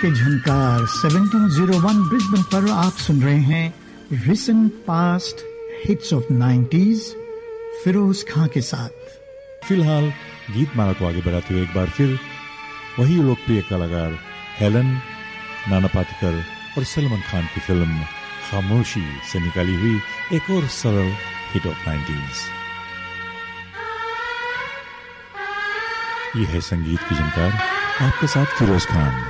के झनकार 1701 ब्रिस्बेन पर आप सुन रहे हैं recent past hits of 90s Firoz खां के साथ। फिलहाल गीत माला को आगे बढ़ाते हुए एक बार फिर वही लोकप्रिय कलाकार हेलन, नाना पाटेकर और सलमान खान की फिल्म खामोशी से निकाली हुई एक और सरल हिट ऑफ 90s। ये है संगीत की झनकार, आपके साथ फिरोज खान।